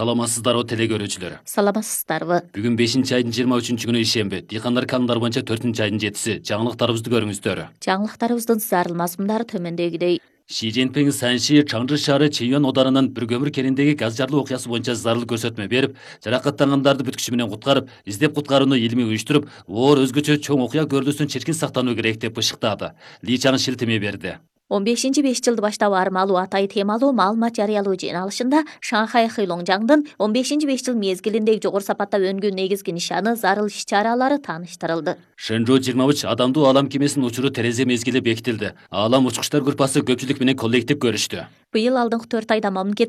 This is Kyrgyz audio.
Саламатсыздарбы теле көрүүчүлөр. Саламатсыздарбы. Бүгүн 5-айдын 23 күнү ишемби. Дыйкандар календар боюнча 4-айдын 7-си. Жаңылыктарыбызды көрүңүздөр. Жаңылыктарыбыздын зарыл мазмундары төмөндөгүдөй. Ши Цзиньпин Санши Чаңжы шаары Чиньон оданынын бир көмүр кениндеги газ жарылуу окуясы боюнча зарыл көрсөтмө берип, жаракаттангандарды бүткүчү менен куткарып, издеп куткарууну илмий уюштуруп, оор өзгөчө чоң окуя көрүлүүсүн чиркин сактануу керек деп ышыктады. Ли Чаң шилтеме берди. 15-5 жылды баштап армалуу атай темалуу маалымат жарыялоо жыйналышында Шанхай Хэйлоңжаңдын 15-5 жыл мезгилиндеги жогору сапатта өнгөн негизги нишаны зарыл иш-чаралары тааныштырылды. Шэнжоу 23 адамдуу алам кемесинин учуру терезе мезгили бекитилди. Алам учкучтар группасы көпчүлүк менен коллектив көрүштү. Быйыл алдыңкы 4 айда мамлекет